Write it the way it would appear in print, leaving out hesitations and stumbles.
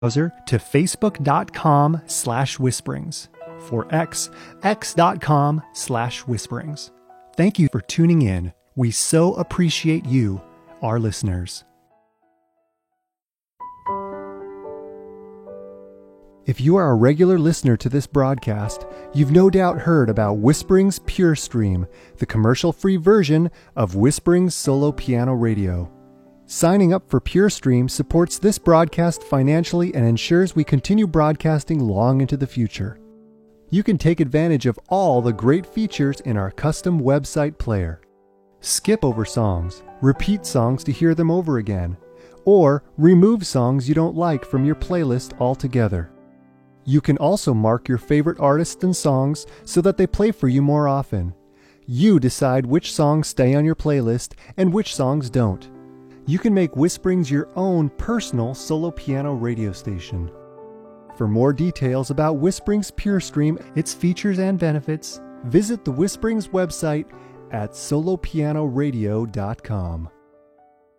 browser to facebook.com/whisperings. For x.com/whisperings. Thank you for tuning in. We so appreciate you, our listeners. If you are a regular listener to this broadcast, you've no doubt heard about Whisperings Pure Stream, the commercial-free version of Whisperings Solo Piano Radio. Signing up for Pure Stream supports this broadcast financially and ensures we continue broadcasting long into the future. You can take advantage of all the great features in our custom website player. Skip over songs, repeat songs to hear them over again, or remove songs you don't like from your playlist altogether. You can also mark your favorite artists and songs so that they play for you more often. You decide which songs stay on your playlist and which songs don't. You can make Whisperings your own personal solo piano radio station. For more details about Whisperings Pure Stream, its features and benefits, visit the Whisperings website at solopianoradio.com.